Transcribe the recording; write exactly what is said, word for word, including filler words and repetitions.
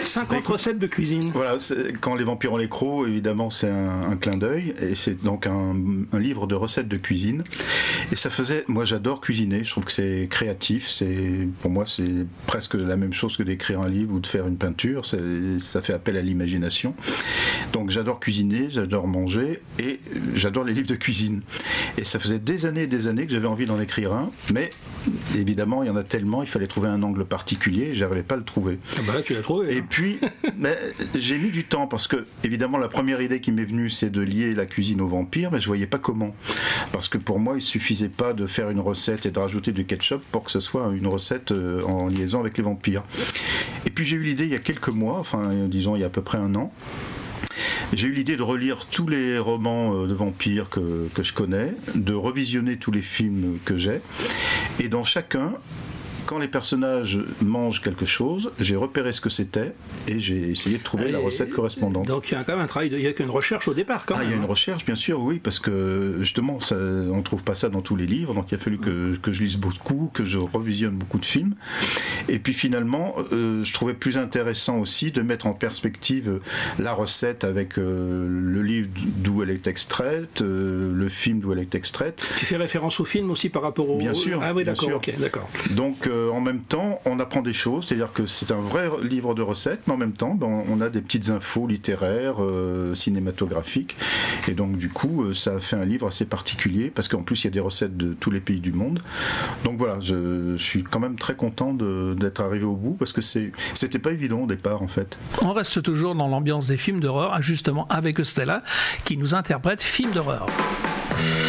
cinquante recettes de cuisine. Voilà, quand les vampires ont les crocs, évidemment, c'est un, un clin d'œil. Et c'est donc un, un livre de recettes de cuisine. Et ça faisait... Moi, j'adore cuisiner. Je trouve que c'est créatif. C'est, pour moi, c'est presque la même chose que d'écrire un livre ou de faire une peinture. C'est, ça fait appel à l'imagination. Donc, j'adore cuisiner, j'adore manger et j'adore les livres de cuisine. Et ça faisait des années et des années que j'avais envie d'en écrire un. Mais, évidemment, il y en a tellement, il fallait trouver un angle particulier et j'arrivais pas à le trouver. Ah bah là, tu l'as trouvé. Et hein. puis, mais, j'ai mis du temps parce que, évidemment, la première idée qui m'est venue, c'est de lier la cuisine aux vampires, mais je voyais pas comment. Parce que pour moi, il suffisait pas de faire une recette et de rajouter du ketchup pour que ce soit une recette en liaison avec les vampires. Et puis j'ai eu l'idée il y a quelques mois, enfin disons il y a à peu près un an, j'ai eu l'idée de relire tous les romans de vampires que, que je connais, de revisionner tous les films que j'ai, et dans chacun, quand les personnages mangent quelque chose, j'ai repéré ce que c'était et j'ai essayé de trouver et la recette correspondante. Donc il y a quand même un travail, de, il y a qu'une recherche au départ quand ah, même. Il y a une hein. recherche bien sûr, oui, parce que justement ça, on ne trouve pas ça dans tous les livres, donc il a fallu que, que je lise beaucoup, que je revisionne beaucoup de films. Et puis finalement, euh, je trouvais plus intéressant aussi de mettre en perspective la recette avec euh, le livre d'où elle est extraite, euh, le film d'où elle est extraite. Tu fais référence au film aussi par rapport au... Bien sûr. Ah oui, d'accord, sûr. ok, d'accord. Donc euh, en même temps, on apprend des choses, c'est-à-dire que c'est un vrai livre de recettes, mais en même temps, ben, on a des petites infos littéraires, euh, cinématographiques, et donc du coup, euh, ça a fait un livre assez particulier, parce qu'en plus, il y a des recettes de tous les pays du monde. Donc voilà, je, je suis quand même très content de, d'être arrivé au bout, parce que c'est, c'était pas évident au départ, en fait. On reste toujours dans l'ambiance des films d'horreur, justement avec Stella, qui nous interprète film d'horreur.